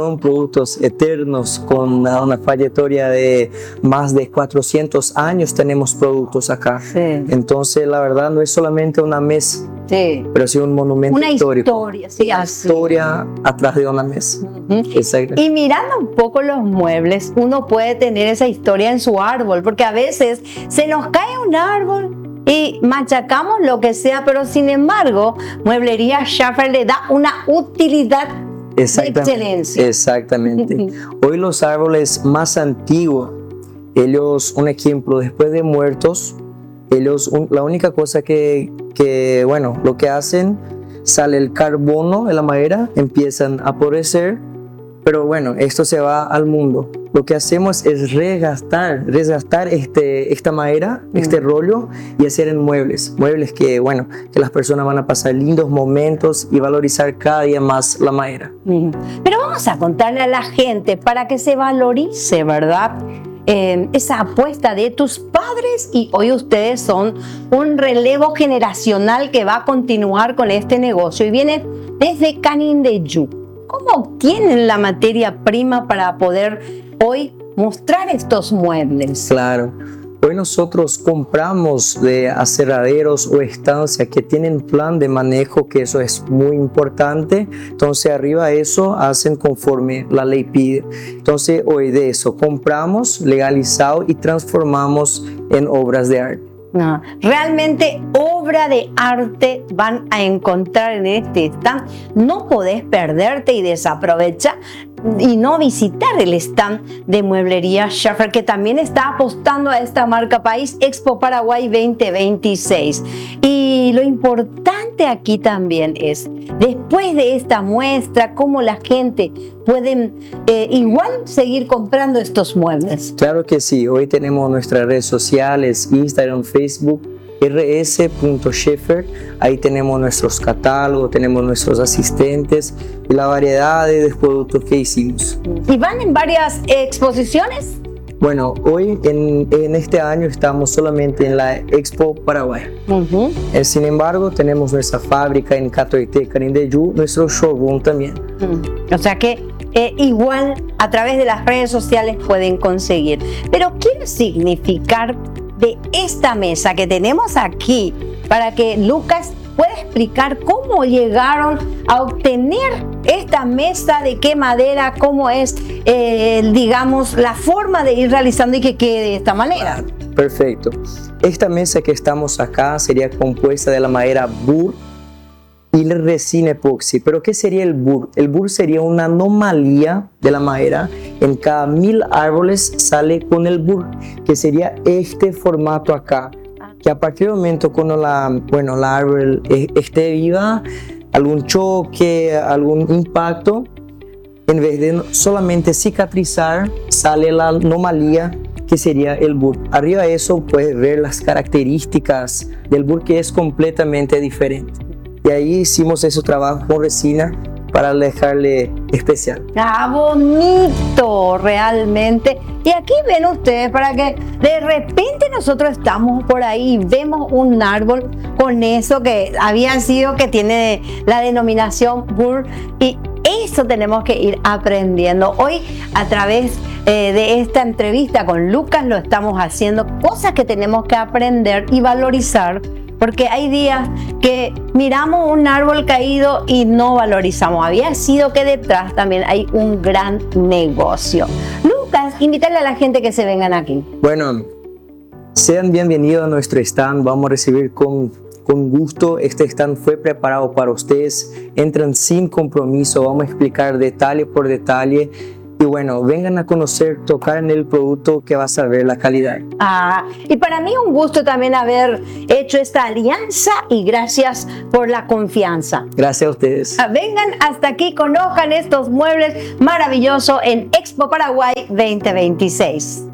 Son productos eternos con una trayectoria de más de 400 años tenemos productos acá. Sí. Entonces, la verdad, no es solamente una mesa, Sí. pero sí un monumento Una histórico. historia, sí, así. Historia atrás de una mesa. Exacto. Y mirando un poco los muebles, uno puede tener esa historia en su árbol, porque a veces se nos cae un árbol y machacamos lo que sea, pero sin embargo, Mueblería Schaffer le da una utilidad de excelencia. Exactamente. Hoy los árboles más antiguos, ellos, un ejemplo, después de muertos, ellos, la única cosa bueno, lo que hacen, sale el carbono de la madera, empiezan a florecer, pero bueno, esto se va al mundo. Lo que hacemos es resgatar esta madera, este rollo, y hacer en muebles que, bueno, que las personas van a pasar lindos momentos y valorizar cada día más la madera. Pero vamos a contarle a la gente para que se valorice, ¿verdad? Esa apuesta de tus padres, y hoy ustedes son un relevo generacional que va a continuar con este negocio y viene desde Canindeyú. ¿Cómo obtienen la materia prima para poder hoy mostrar estos muebles? Claro, hoy nosotros compramos de aserraderos o estancias que tienen plan de manejo, que eso es muy importante. Entonces arriba de eso hacen conforme la ley pide. Entonces hoy de eso compramos legalizado y transformamos en obras de arte. No, realmente obra de arte van a encontrar en este stand. No podés perderte y desaprovechar y no visitar el stand de Mueblería Schaffer, que también está apostando a esta marca país Expo Paraguay 2026. Y lo importante aquí también es, después de esta muestra, cómo la gente puede igual seguir comprando estos muebles. Claro que sí, hoy tenemos nuestras redes sociales, Instagram, Facebook, rs.schaffer. Ahí tenemos nuestros catálogos, tenemos nuestros asistentes y la variedad de productos que hicimos. ¿Y van en varias exposiciones? Bueno, hoy en este año estamos solamente en la Expo Paraguay. Sin embargo, tenemos nuestra fábrica en Catoité, Canindeyú, nuestro showroom también. O sea que igual a través de las redes sociales pueden conseguir. Pero quiero significar de esta mesa que tenemos aquí para que Lucas pueda explicar cómo llegaron a obtener esta mesa, de qué madera, cómo es, digamos, la forma de ir realizando y que quede de esta manera. Perfecto. Esta mesa que estamos acá sería compuesta de la madera burr y la resina epoxi. ¿Pero qué sería el burr? El burr sería una anomalía de la madera. En cada 1000 árboles sale con el burr, que sería este formato acá, que a partir del momento cuando la árbol esté viva, algún choque, algún impacto, en vez de solamente cicatrizar, sale la anomalía, que sería el burr. Arriba de eso puedes ver las características del burr, que es completamente diferente. Y ahí hicimos ese trabajo con resina para dejarle especial. ¡Ah, bonito! Realmente. Y aquí ven ustedes, para que de repente nosotros estamos por ahí y vemos un árbol con eso que había sido, que tiene la denominación burr, y eso tenemos que ir aprendiendo. Hoy, a través de esta entrevista con Lucas, lo estamos haciendo, cosas que tenemos que aprender y valorizar, porque hay días que miramos un árbol caído y no valorizamos. Había sido que detrás también hay un gran negocio. Lucas, invitarle a la gente que se vengan aquí. Bueno, sean bienvenidos a nuestro stand. Vamos a recibir con gusto. Este stand fue preparado para ustedes. Entran sin compromiso. Vamos a explicar detalle por detalle. Y bueno, vengan a conocer, tocar en el producto, que vas a ver la calidad. Y para mí un gusto también haber hecho esta alianza, y gracias por la confianza. Gracias a ustedes. Vengan hasta aquí, conozcan estos muebles maravillosos en Expo Paraguay 2026.